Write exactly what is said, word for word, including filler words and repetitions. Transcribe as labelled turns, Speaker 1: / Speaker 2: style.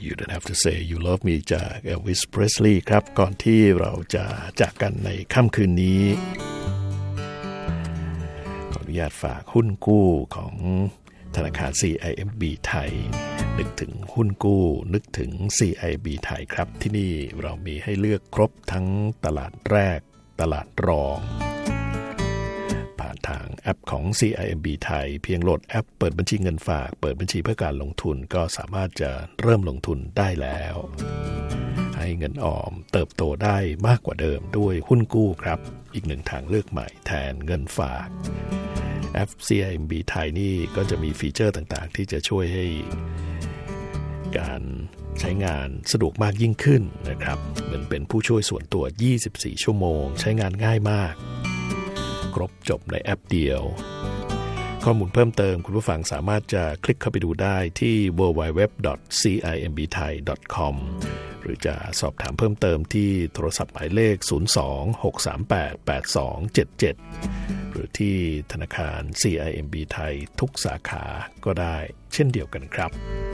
Speaker 1: You Don't Have to Say You Love Me จาก Elvis Presley ครับก่อนที่เราจะจากกันในค่ำคืนนี้ขออนุญาตฝากหุ้นกู้ของธนาคาร ซี ไอ เอ็ม บี ไทยนึกถึงหุ้นกู้นึกถึง ซี ไอ บี ไทยครับที่นี่เรามีให้เลือกครบทั้งตลาดแรกตลาดรองผ่านทางแอปของ ซี ไอ เอ็ม บี ไทยเพียงโหลดแอปเปิดบัญชีเงินฝากเปิดบัญชีเพื่อการลงทุนก็สามารถจะเริ่มลงทุนได้แล้วให้เงินออมเติบโตได้มากกว่าเดิมด้วยหุ้นกู้ครับอีกหนึ่งทางเลือกใหม่แทนเงินฝากแอป ซี ไอ เอ็ม บี ไทยนี่ก็จะมีฟีเจอร์ต่างๆที่จะช่วยให้การใช้งานสะดวกมากยิ่งขึ้นนะครับเหมือนเป็นผู้ช่วยส่วนตัวยี่สิบสี่ชั่วโมงใช้งานง่ายมากครบจบในแอปเดียวข้อมูลเพิ่มเติมคุณผู้ฟังสามารถจะคลิกเข้าไปดูได้ที่ ดับเบิลยู ดับเบิลยู ดับเบิลยู ดอท ซี ไอ เอ็ม บี ไทย ดอท คอม หรือจะสอบถามเพิ่มเติมที่โทรศัพท์หมายเลขศูนย์ สอง หก สาม แปด แปด สอง เจ็ด เจ็ดหรือที่ธนาคาร ซี ไอ เอ็ม บี ไทยทุกสาขาก็ได้เช่นเดียวกันครับ